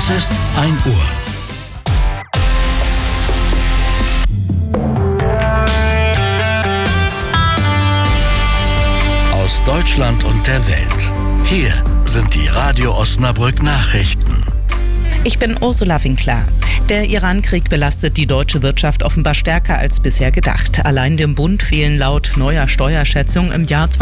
Es ist 1 Uhr. Aus Deutschland und der Welt. Hier sind die Radio Osnabrück Nachrichten. Ich bin Ursula Winkler. Der Iran-Krieg belastet die deutsche Wirtschaft offenbar stärker als bisher gedacht. Allein dem Bund fehlen laut neuer Steuerschätzung im Jahr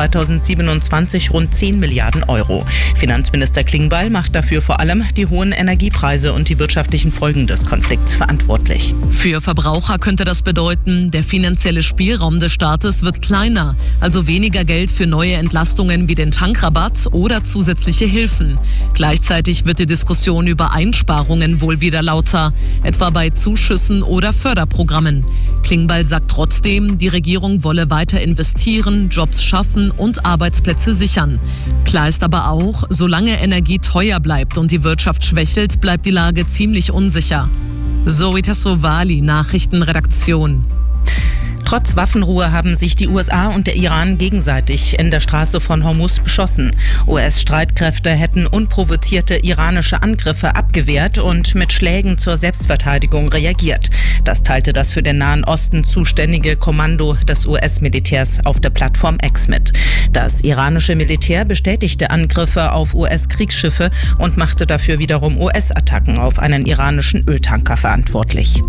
2027 rund 10 Milliarden Euro. Finanzminister Klingbeil macht dafür vor allem die hohen Energiepreise und die wirtschaftlichen Folgen des Konflikts verantwortlich. Für Verbraucher könnte das bedeuten, der finanzielle Spielraum des Staates wird kleiner, also weniger Geld für neue Entlastungen wie den Tankrabatt oder zusätzliche Hilfen. Gleichzeitig wird die Diskussion über Einsparungen wohl wieder lauter, etwa bei Zuschüssen oder Förderprogrammen. Klingbeil sagt trotzdem, die Regierung wolle weiter investieren, Jobs schaffen und Arbeitsplätze sichern. Klar ist aber auch, solange Energie teuer bleibt und die Wirtschaft schwächelt, bleibt die Lage ziemlich unsicher. Zoe Tassovali, Nachrichtenredaktion. Trotz Waffenruhe haben sich die USA und der Iran gegenseitig in der Straße von Hormuz beschossen. US-Streitkräfte hätten unprovozierte iranische Angriffe abgewehrt und mit Schlägen zur Selbstverteidigung reagiert. Das teilte das für den Nahen Osten zuständige Kommando des US-Militärs auf der Plattform X mit. Das iranische Militär bestätigte Angriffe auf US-Kriegsschiffe und machte dafür wiederum US-Attacken auf einen iranischen Öltanker verantwortlich.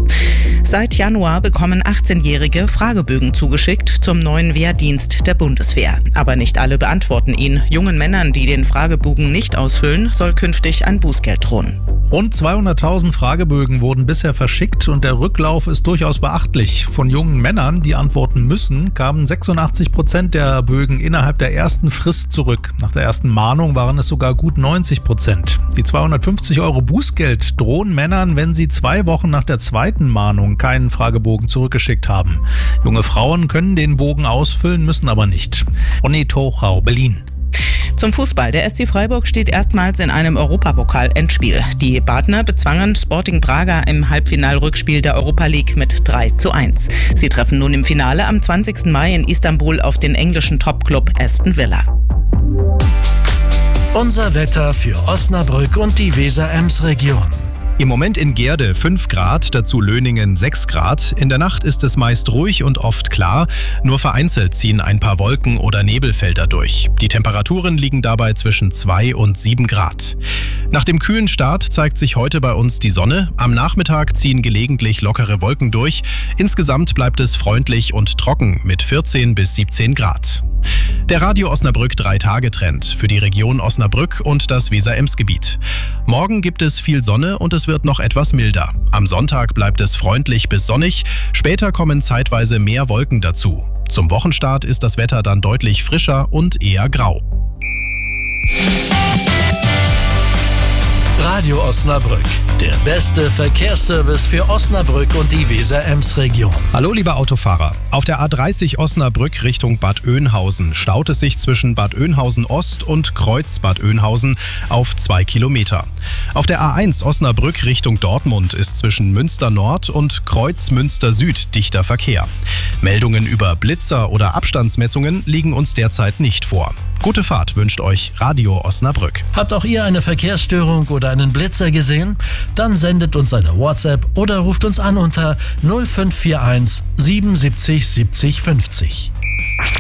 Seit Januar bekommen 18-Jährige Fragebögen zugeschickt zum neuen Wehrdienst der Bundeswehr. Aber nicht alle beantworten ihn. Jungen Männern, die den Fragebogen nicht ausfüllen, soll künftig ein Bußgeld drohen. Rund 200.000 Fragebögen wurden bisher verschickt und der Rücklauf ist durchaus beachtlich. Von jungen Männern, die antworten müssen, kamen 86% der Bögen innerhalb der ersten Frist zurück. Nach der ersten Mahnung waren es sogar gut 90%. Die 250 € Bußgeld drohen Männern, wenn sie 2 Wochen nach der zweiten Mahnung keinen Fragebogen zurückgeschickt haben. Junge Frauen können den Bogen ausfüllen, müssen aber nicht. Ronny Tochau, Berlin. Zum Fußball. Der SC Freiburg steht erstmals in einem Europapokal-Endspiel. Die Badner bezwangen Sporting Braga im Halbfinal-Rückspiel der Europa League mit 3:1. Sie treffen nun im Finale am 20. Mai in Istanbul auf den englischen Topclub Aston Villa. Unser Wetter für Osnabrück und die Weser-Ems-Region. Im Moment in Gerde 5 Grad, dazu Löningen 6 Grad. In der Nacht ist es meist ruhig und oft klar. Nur vereinzelt ziehen ein paar Wolken- oder Nebelfelder durch. Die Temperaturen liegen dabei zwischen 2 und 7 Grad. Nach dem kühlen Start zeigt sich heute bei uns die Sonne. Am Nachmittag ziehen gelegentlich lockere Wolken durch. Insgesamt bleibt es freundlich und trocken mit 14 bis 17 Grad. Der Radio Osnabrück 3-Tage-Trend für die Region Osnabrück und das Weser-Ems-Gebiet. Morgen gibt es viel Sonne und es wird noch etwas milder. Am Sonntag bleibt es freundlich bis sonnig, später kommen zeitweise mehr Wolken dazu. Zum Wochenstart ist das Wetter dann deutlich frischer und eher grau. Radio Osnabrück, der beste Verkehrsservice für Osnabrück und die Weser-Ems-Region. Hallo liebe Autofahrer. Auf der A30 Osnabrück Richtung Bad Oeynhausen staut es sich zwischen Bad Oeynhausen Ost und Kreuz Bad Oeynhausen auf 2 Kilometer. Auf der A1 Osnabrück Richtung Dortmund ist zwischen Münster Nord und Kreuz Münster Süd dichter Verkehr. Meldungen über Blitzer oder Abstandsmessungen liegen uns derzeit nicht vor. Gute Fahrt wünscht euch Radio Osnabrück. Habt auch ihr eine Verkehrsstörung oder einen Blitzer gesehen? Dann sendet uns eine WhatsApp oder ruft uns an unter 0541 77 70 50.